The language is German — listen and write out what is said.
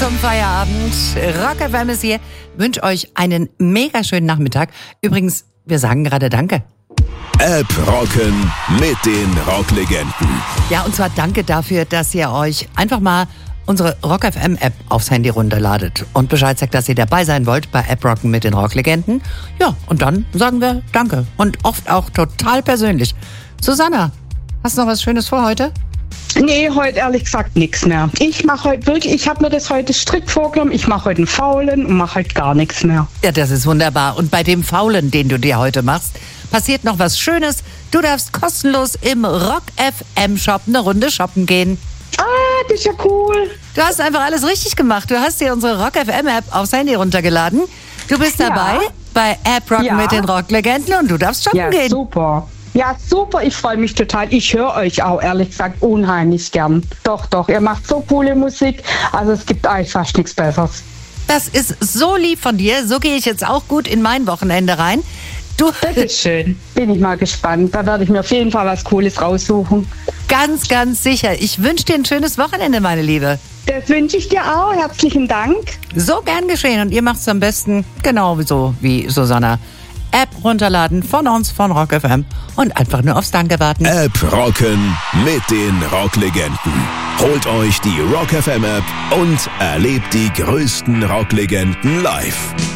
zum Feierabend. Rock FM ist hier. Wünsche euch einen mega schönen Nachmittag. Übrigens, wir sagen gerade Danke. App rocken mit den Rocklegenden. Ja, und zwar danke dafür, dass ihr euch einfach mal unsere Rock FM App aufs Handy runterladet und Bescheid sagt, dass ihr dabei sein wollt bei App rocken mit den Rocklegenden. Ja, und dann sagen wir Danke. Und oft auch total persönlich. Susanna, hast du noch was Schönes vor heute? Nee, heute ehrlich gesagt nichts mehr. Ich mache heute wirklich, ich habe mir das heute strikt vorgenommen, ich mache heute einen Faulen und mache heute gar nichts mehr. Ja, das ist wunderbar. Und bei dem Faulen, den du dir heute machst, passiert noch was Schönes. Du darfst kostenlos im Rock FM Shop eine Runde shoppen gehen. Ah, das ist ja cool. Du hast einfach alles richtig gemacht. Du hast dir unsere Rock FM App aufs Handy runtergeladen. Du bist dabei bei App Rocken mit den Rocklegenden und du darfst shoppen gehen. Super. Ja, super, ich freue mich total. Ich höre euch auch, ehrlich gesagt, unheimlich gern. Doch, ihr macht so coole Musik, also es gibt eigentlich fast nichts Besseres. Das ist so lieb von dir, so gehe ich jetzt auch gut in mein Wochenende rein. Das ist schön, bin ich mal gespannt. Da werde ich mir auf jeden Fall was Cooles raussuchen. Ganz, ganz sicher. Ich wünsche dir ein schönes Wochenende, meine Liebe. Das wünsche ich dir auch, herzlichen Dank. So gern geschehen und ihr macht es am besten genauso wie Susanna. App runterladen von uns, von Rock FM und einfach nur aufs Danke warten. App rocken mit den Rocklegenden. Holt euch die Rock FM App und erlebt die größten Rocklegenden live.